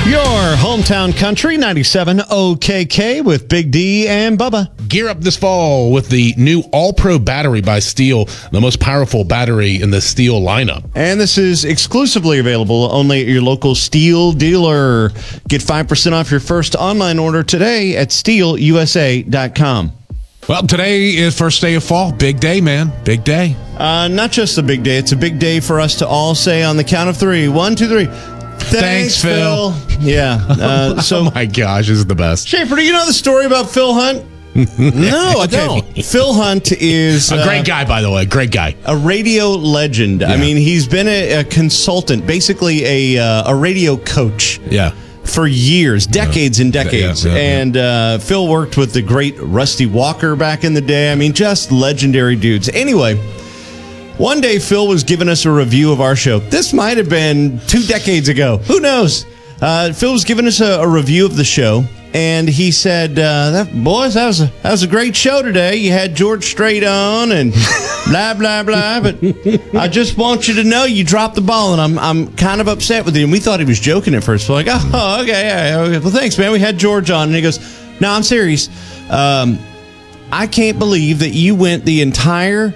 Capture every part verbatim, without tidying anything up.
Your hometown country, ninety-seven O K K with Big D and Bubba. Gear up this fall with the new All-Pro battery by Steel, the most powerful battery in the Steel lineup. And this is exclusively available only at your local Steel dealer. Get five percent off your first online order today at steel u s a dot com. Well, today is first day of fall. Big day, man. Big day. Uh, not just a big day. It's a big day for us to all say on the count of three. One, two, three. Thanks, Thanks Phil. Phil. Yeah. Uh, so, oh, my gosh. This is the best. Schaefer, do you know the story about Phil Hunt? No, I don't. Phil Hunt is a great uh, guy, by the way. Great guy. A radio legend. Yeah. I mean, he's been a, a consultant, basically a uh, a radio coach. Yeah. For years, decades and decades. Yeah, yeah, yeah. And uh, Phil worked with the great Rusty Walker back in the day. I mean, just legendary dudes. Anyway, one day Phil was giving us a review of our show. This might have been two decades ago. Who knows? Uh, Phil was giving us a, a review of the show, and he said, uh, that, boys, that was, a, that was a great show today. You had George Strait on and blah, blah, blah. But I just want you to know you dropped the ball, and I'm I'm kind of upset with you. And we thought he was joking at first. We're like, oh, okay, yeah, okay. Well, thanks, man. We had George on. And he goes, no, I'm serious. Um, I can't believe that you went the entire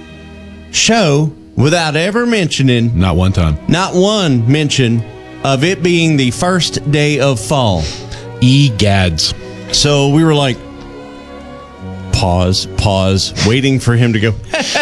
show without ever mentioning, Not one time. not one mention of it being the first day of fall. E-gads. So we were like, pause, pause, waiting for him to go.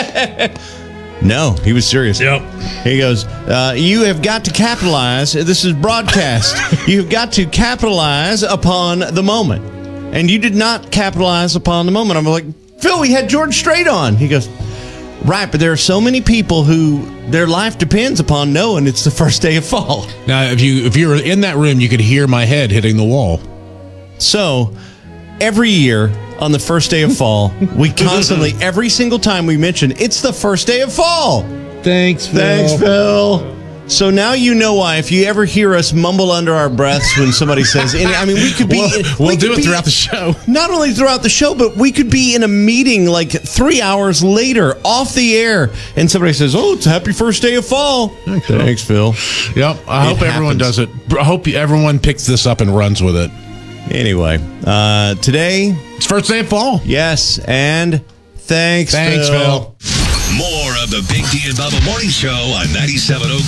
No, he was serious. Yep. He goes, uh, you have got to capitalize. This is broadcast. You've got to capitalize upon the moment. And you did not capitalize upon the moment. I'm like, Phil, we had George Strait on. He goes, right, but there are so many people who their life depends upon knowing it's the first day of fall. Now, if you if you were in that room, you could hear my head hitting the wall. So, every year on the first day of fall, we constantly, every single time we mention, it's the first day of fall. Thanks, Phil. Thanks, Phil. So now you know why. If you ever hear us mumble under our breaths when somebody says, any, I mean, we could be. We'll, we we'll could do it be, throughout the show. Not only throughout the show, but we could be in a meeting like three hours later, off the air, and somebody says, "Oh, it's a happy first day of fall." Thanks, Phil. Thanks, Phil. Yep. I It hope everyone happens. does it. I hope everyone picks this up and runs with it. Anyway, uh, today, It's first day of fall. yes, and thanks, Thanks, Phil. Phil. More of the Big D and Bubba Morning Show on ninety-seven oh